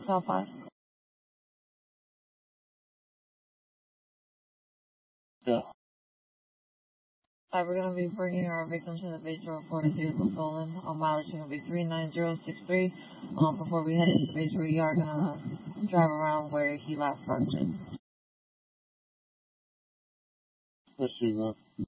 South 5. Yeah. Alright, we're going to be bringing our victim to the base road for the vehicle stolen. Mileage is going to be 39063. Before we head into the base road, we are going to drive around where he last parked in. Let's see that.